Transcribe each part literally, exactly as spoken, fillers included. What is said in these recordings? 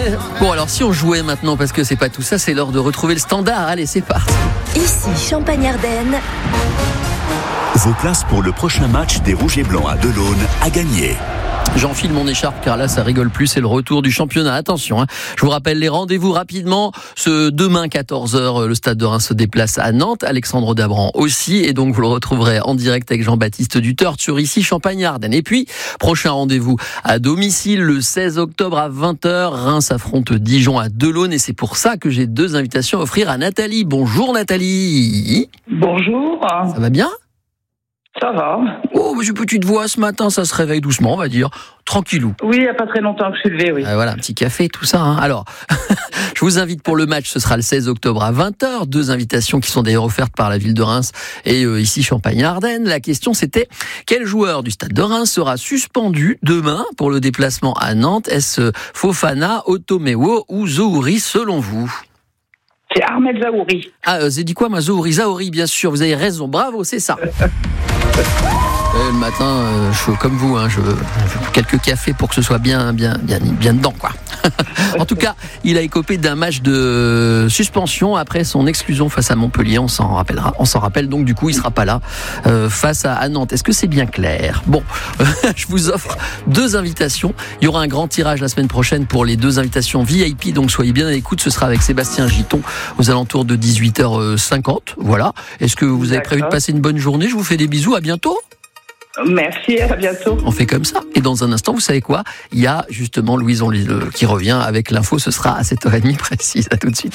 Bon, alors si on jouait maintenant, parce que c'est pas tout ça, c'est l'heure de retrouver le standard. Allez, c'est parti. Ici Champagne-Ardenne. Vos places pour le prochain match des Rouges et Blancs à Delaune à gagner. J'enfile mon écharpe car là ça rigole plus, c'est le retour du championnat. Attention, hein. Je vous rappelle les rendez-vous rapidement. Ce demain quatorze heures, le Stade de Reims se déplace à Nantes, Alexandre Dabran aussi, et donc vous le retrouverez en direct avec Jean-Baptiste Dutort sur Ici Champagne-Ardenne. Et puis, prochain rendez-vous à domicile le seize octobre à vingt heures, Reims affronte Dijon à Delaune, et c'est pour ça que j'ai deux invitations à offrir à Nathalie. Bonjour Nathalie. Bonjour. Ça va bien ? Ça va. Oh, mais j'ai petite voix ce matin, ça se réveille doucement, on va dire. Tranquillou. Oui, il n'y a pas très longtemps que je suis levée, oui. Euh, voilà, un petit café, tout ça. Hein. Alors, je vous invite pour le match, ce sera le seize octobre à vingt heures. Deux invitations qui sont d'ailleurs offertes par la ville de Reims et euh, ici Champagne-Ardenne. La question c'était, quel joueur du Stade de Reims sera suspendu demain pour le déplacement à Nantes ? Est-ce Fofana, Otomewo ou Zouri selon vous ? C'est Ahmed Zahouri. Ah, euh, j'ai dit quoi, moi, Zouri, Zahouri, bien sûr, vous avez raison, bravo, c'est ça. Euh, le matin, euh, je comme vous, hein, je, je quelques cafés pour que ce soit bien, bien, bien, bien dedans, quoi. En tout cas, il a écopé d'un match de suspension après son exclusion face à Montpellier. On s'en rappellera. On s'en rappelle donc. Du coup, il sera pas là euh, face à, à Nantes. Est-ce que c'est bien clair ? Bon, je vous offre deux invitations. Il y aura un grand tirage la semaine prochaine pour les deux invitations V I P. Donc, soyez bien à l'écoute. Ce sera avec Sébastien Giton aux alentours de dix-huit heures cinquante. Voilà. Est-ce que vous avez D'accord. prévu de passer une bonne journée ? Je vous fais des bisous. À bientôt. Merci, à bientôt. On fait comme ça. Et dans un instant, vous savez quoi ? Il y a justement Louison qui revient avec l'info. Ce sera à sept heures trente précise. À tout de suite.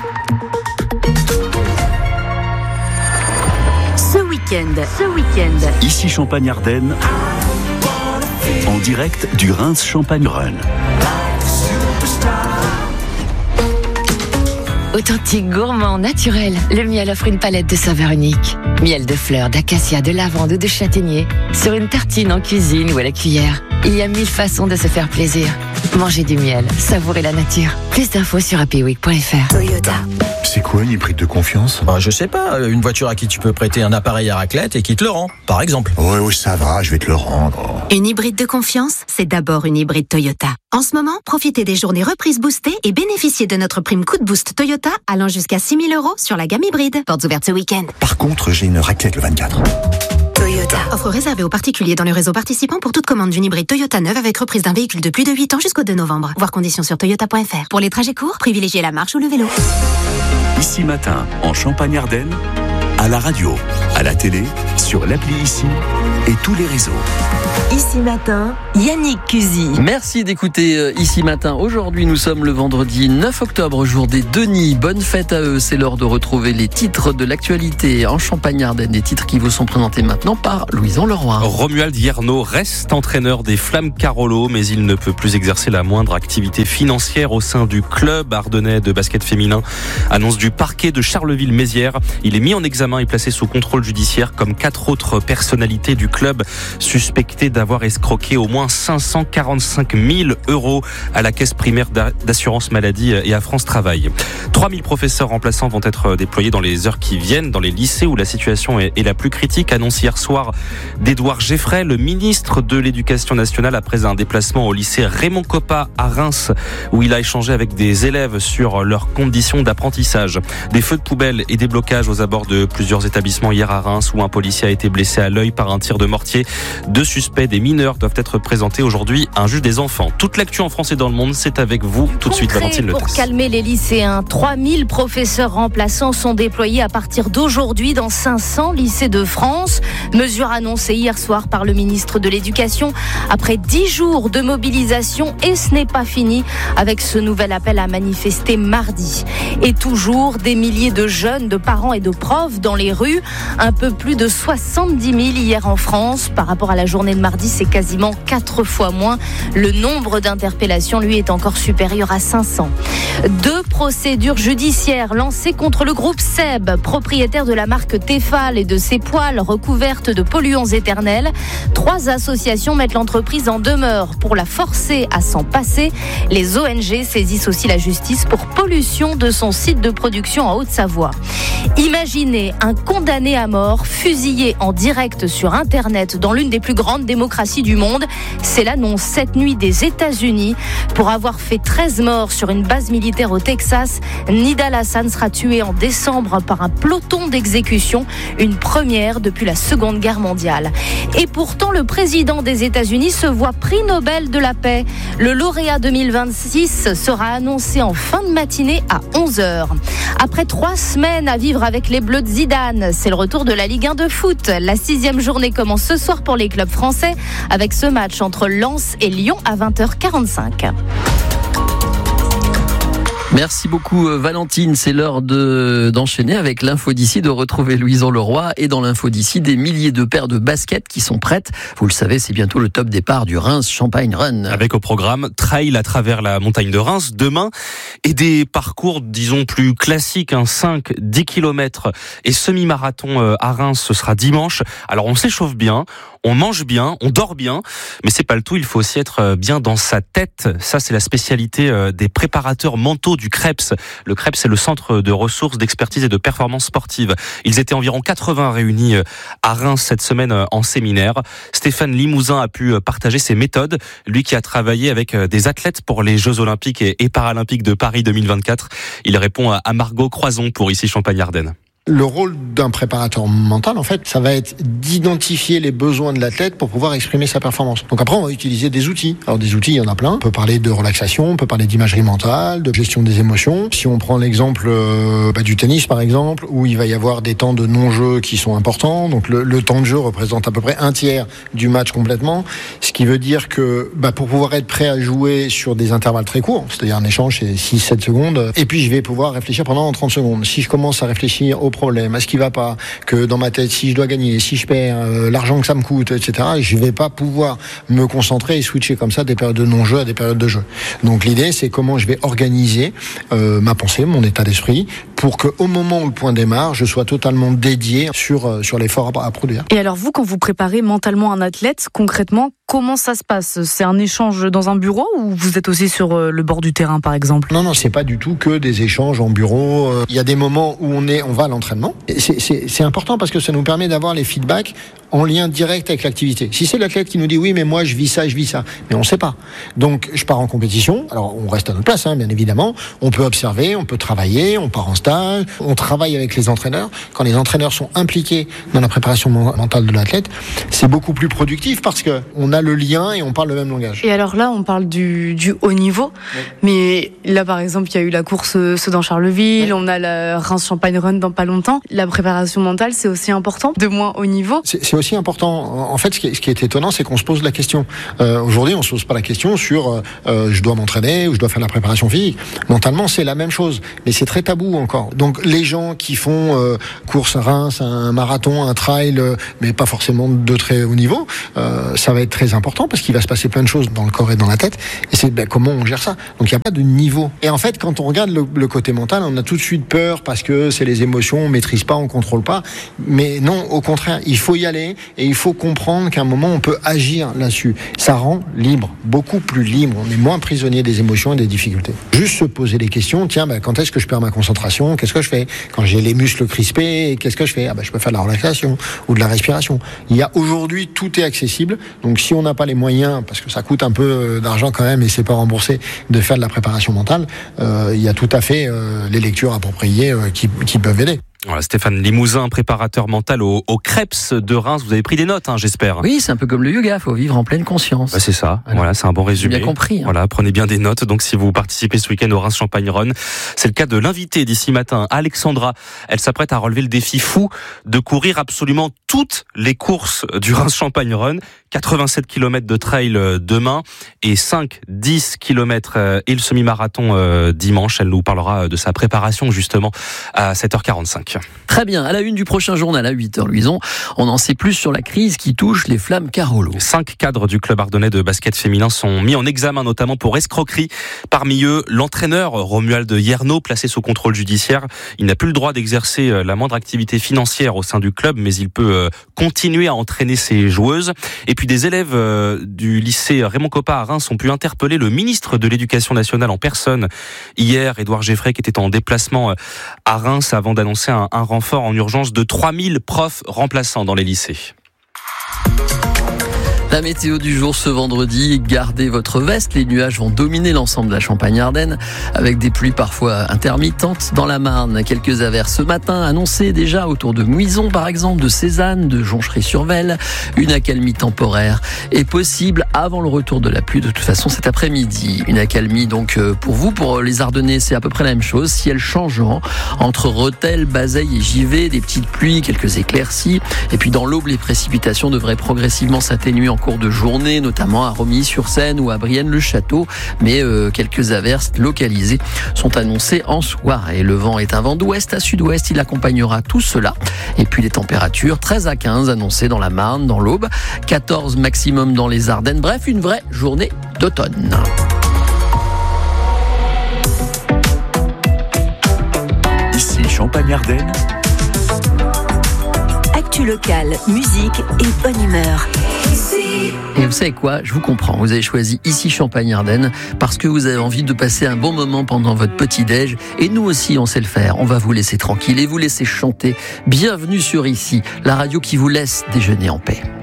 Ce week-end, ce week-end. Ici Champagne-Ardenne, en direct du Reims Champagne Run. Authentique, gourmand, naturel, le miel offre une palette de saveurs uniques. Miel de fleurs, d'acacia, de lavande ou de châtaignier. Sur une tartine, en cuisine ou à la cuillère. Il y a mille façons de se faire plaisir. Mangez du miel, savourez la nature. Plus d'infos sur happy week point f r. Toyota. C'est quoi une hybride de confiance ? Bah, je sais pas, une voiture à qui tu peux prêter un appareil à raclette et qui te le rend, par exemple. Ouais, ouais, ça va, je vais te le rendre. Une hybride de confiance, c'est d'abord une hybride Toyota. En ce moment, profitez des journées reprises boostées et bénéficiez de notre prime coup de boost Toyota allant jusqu'à six mille euros sur la gamme hybride. Portes ouvertes ce week-end. Par contre, j'ai une raclette le vingt-quatre. Toyota. Offre réservée aux particuliers dans le réseau participant pour toute commande d'une hybride Toyota neuve avec reprise d'un véhicule de plus de huit ans jusqu'au deux novembre. Voir conditions sur toyota point f r. Pour les trajets courts, privilégiez la marche ou le vélo. Ici Matin, en Champagne-Ardenne, à la radio, à la télé, sur l'appli Ici et tous les réseaux. Ici matin, Yannick Cusy. Merci d'écouter euh, Ici Matin. Aujourd'hui, nous sommes le vendredi neuf octobre, jour des Denis. Bonne fête à eux. C'est l'heure de retrouver les titres de l'actualité en Champagne-Ardenne. Des titres qui vous sont présentés maintenant par Louison Leroy. Romuald Hiernaud reste entraîneur des Flammes Carolo, mais il ne peut plus exercer la moindre activité financière au sein du club ardennais de basket féminin. Annonce du parquet de Charleville-Mézières. Il est mis en examen et placé sous contrôle judiciaire comme quatre autres personnalités du club suspectées d'avoir escroqué au moins cinq cent quarante-cinq mille euros à la caisse primaire d'assurance maladie et à France Travail. trois mille professeurs remplaçants vont être déployés dans les heures qui viennent dans les lycées où la situation est, est la plus critique. Annonce hier soir d'Édouard Geffray, le ministre de l'Éducation nationale, après un déplacement au lycée Raymond Coppa à Reims où il a échangé avec des élèves sur leurs conditions d'apprentissage. Des feux de poubelle et des blocages aux abords de plusieurs établissements hier à Reims où un policier a été blessé à l'œil par un tir de mortier. Deux suspects, des mineurs, doivent être présentés aujourd'hui à un juge des enfants. Toute l'actu en France et dans le monde, c'est avec vous tout de suite, Valentine Le Pour Tasse. calmer les lycéens, trois mille professeurs remplaçants sont déployés à partir d'aujourd'hui dans cinq cents lycées de France. Mesure annoncée hier soir par le ministre de l'Éducation après dix jours de mobilisation, et ce n'est pas fini avec ce nouvel appel à manifester mardi. Et toujours des milliers de jeunes, de parents et de profs dans les rues. Un peu plus de soixante-dix mille hier en France. Par rapport à la journée de mardi, c'est quasiment quatre fois moins. Le nombre d'interpellations, lui, est encore supérieur à cinq cents. Deux procédures judiciaires lancées contre le groupe Seb, propriétaire de la marque Tefal et de ses poêles recouvertes de polluants éternels. Trois associations mettent l'entreprise en demeure pour la forcer à s'en passer. Les O N G saisissent aussi la justice pour pollution de son site de production en Haute-Savoie. Imaginez un condamné à mort fusillé en direct sur Internet. Internet dans l'une des plus grandes démocraties du monde. C'est l'annonce cette nuit des États-Unis. Pour avoir fait treize morts sur une base militaire au Texas, Nidal Hassan sera tué en décembre par un peloton d'exécution, une première depuis la Seconde Guerre mondiale. Et pourtant, le président des États-Unis se voit prix Nobel de la paix. Le lauréat deux mille vingt-six sera annoncé en fin de matinée à onze heures. Après trois semaines à vivre avec les Bleus de Zidane, c'est le retour de la Ligue un de foot. La sixième journée commence ce soir pour les clubs français avec ce match entre Lens et Lyon à vingt heures quarante-cinq. Merci beaucoup Valentine, c'est l'heure de, d'enchaîner avec l'info d'ici, de retrouver Louison Leroy et dans l'info d'ici des milliers de paires de baskets qui sont prêtes. Vous le savez, c'est bientôt le top départ du Reims Champagne Run. Avec au programme trail à travers la montagne de Reims demain et des parcours disons plus classiques, hein, cinq, dix kilomètres et semi-marathon à Reims, ce sera dimanche. Alors on s'échauffe bien, on mange bien, on dort bien, mais c'est pas le tout, il faut aussi être bien dans sa tête. Ça c'est la spécialité des préparateurs mentaux du CREPS. Le CREPS, c'est le centre de ressources, d'expertise et de performance sportive. Ils étaient environ quatre-vingts réunis à Reims cette semaine en séminaire. Stéphane Limousin a pu partager ses méthodes. Lui qui a travaillé avec des athlètes pour les Jeux Olympiques et Paralympiques de Paris deux mille vingt-quatre. Il répond à Margot Croison pour Ici Champagne-Ardenne. Le rôle d'un préparateur mental, en fait, ça va être d'identifier les besoins de l'athlète pour pouvoir exprimer sa performance. Donc après, on va utiliser des outils. Alors des outils, il y en a plein. On peut parler de relaxation, on peut parler d'imagerie mentale, de gestion des émotions. Si on prend l'exemple euh, bah, du tennis, par exemple, où il va y avoir des temps de non-jeu qui sont importants. Donc le, le temps de jeu représente à peu près un tiers du match complètement. Ce qui veut dire que bah, pour pouvoir être prêt à jouer sur des intervalles très courts, c'est-à-dire un échange, c'est six sept secondes, et puis je vais pouvoir réfléchir pendant trente secondes. Si je commence à réfléchir au problème, à ce qui va pas, que dans ma tête, si je dois gagner, si je perds, euh, l'argent que ça me coûte, et cetera, je vais pas pouvoir me concentrer et switcher comme ça des périodes de non-jeu à des périodes de jeu. Donc l'idée, c'est comment je vais organiser euh, ma pensée, mon état d'esprit, pour qu'au moment où le point démarre, je sois totalement dédié sur, euh, sur l'effort à, à produire. Et alors vous, quand vous préparez mentalement un athlète, concrètement, comment ça se passe ? C'est un échange dans un bureau ou vous êtes aussi sur euh, le bord du terrain, par exemple ? Non, non, c'est pas du tout que des échanges en bureau. Il y a des moments où on est, on va à l'entraînement. C'est, c'est, c'est important parce que ça nous permet d'avoir les feedbacks en lien direct avec l'activité. Si c'est l'athlète qui nous dit oui, mais moi je vis ça, je vis ça, mais on ne sait pas. Donc je pars en compétition. Alors on reste à notre place, hein, bien évidemment. On peut observer, on peut travailler, on part en stage, on travaille avec les entraîneurs. Quand les entraîneurs sont impliqués dans la préparation mentale de l'athlète, c'est beaucoup plus productif parce que on a le lien et on parle le même langage. Et alors là, on parle du, du haut niveau, oui. Mais là par exemple, il y a eu la course Sedan-Charleville, oui. On a la Reims Champagne Run dans pas longtemps. La préparation mentale, c'est aussi important, de moins haut niveau. C'est, c'est aussi important. En fait, ce qui est, ce qui est étonnant, c'est qu'on se pose la question. Euh, aujourd'hui, on se pose pas la question sur euh, je dois m'entraîner ou je dois faire la préparation physique. Mentalement, c'est la même chose, mais c'est très tabou encore. Donc, les gens qui font euh, course à Reims, un marathon, un trail, euh, mais pas forcément de très haut niveau, euh, ça va être très important parce qu'il va se passer plein de choses dans le corps et dans la tête. Et c'est ben, comment on gère ça. Donc, il n'y a pas de niveau. Et en fait, quand on regarde le, le côté mental, on a tout de suite peur parce que c'est les émotions, on maîtrise pas, on contrôle pas. Mais non, au contraire, il faut y aller et il faut comprendre qu'à un moment on peut agir là-dessus. Ça rend libre, beaucoup plus libre. On est moins prisonnier des émotions et des difficultés. Juste se poser les questions. Tiens, ben, quand est-ce que je perds ma concentration ? Qu'est-ce que je fais ? Quand j'ai les muscles crispés, qu'est-ce que je fais ? Ah ben, je peux faire de la relaxation ou de la respiration. Il y a aujourd'hui, tout est accessible. Donc si on n'a pas les moyens, parce que ça coûte un peu d'argent quand même et c'est pas remboursé, de faire de la préparation mentale, euh, il y a tout à fait euh, les lectures appropriées euh, qui, qui peuvent aider. Voilà, Stéphane Limousin, préparateur mental au, au CREPS de Reims. Vous avez pris des notes, hein, j'espère. Oui, c'est un peu comme le yoga, faut vivre en pleine conscience. Bah, c'est ça. Voilà, voilà, c'est un bon résumé. J'ai bien compris. Hein. Voilà, prenez bien des notes. Donc, si vous participez ce week-end au Reims Champagne Run, c'est le cas de l'invité d'ici matin, Alexandra. Elle s'apprête à relever le défi fou de courir absolument toutes les courses du Reims Champagne Run. quatre-vingt-sept kilomètres de trail demain et cinq, dix kilomètres et le semi-marathon dimanche. Elle nous parlera de sa préparation justement à sept heures quarante-cinq. Très bien, à la une du prochain journal à huit heures, Louison, on en sait plus sur la crise qui touche les Flammes Carolo. Cinq cadres du club ardennais de basket féminin sont mis en examen, notamment pour escroquerie. Parmi eux, l'entraîneur Romuald Yerno, placé sous contrôle judiciaire. Il n'a plus le droit d'exercer la moindre activité financière au sein du club, mais il peut continuer à entraîner ses joueuses. Et puis des élèves du lycée Raymond Coppa à Reims ont pu interpeller le ministre de l'Éducation nationale en personne hier, Édouard Geffray, qui était en déplacement à Reims avant d'annoncer un, un renfort en urgence de trois mille profs remplaçants dans les lycées. La météo du jour ce vendredi, gardez votre veste, les nuages vont dominer l'ensemble de la Champagne-Ardenne avec des pluies parfois intermittentes dans la Marne. Quelques averses ce matin annoncées déjà autour de Muison par exemple, de Cézanne, de Jonchery-sur-Vesle. Une accalmie temporaire est possible avant le retour de la pluie de toute façon cet après-midi. Une accalmie donc pour vous, pour les Ardennais c'est à peu près la même chose. Ciel changeant entre Rethel, Bazeilles et Givet, des petites pluies, quelques éclaircies. Et puis dans l'Aube, les précipitations devraient progressivement s'atténuer en cours de journée, notamment à Romilly-sur-Seine ou à Brienne-le-Château, mais euh, quelques averses localisées sont annoncées en soirée. Le vent est un vent d'ouest à sud-ouest, il accompagnera tout cela. Et puis les températures treize à quinze annoncées dans la Marne, dans l'Aube, quatorze maximum dans les Ardennes. Bref, une vraie journée d'automne. Ici Champagne-Ardenne. Actu locale, musique et bonne humeur. Et vous savez quoi ? Je vous comprends. Vous avez choisi Ici Champagne-Ardenne parce que vous avez envie de passer un bon moment pendant votre petit-déj. Et nous aussi, on sait le faire. On va vous laisser tranquille et vous laisser chanter. Bienvenue sur Ici, la radio qui vous laisse déjeuner en paix.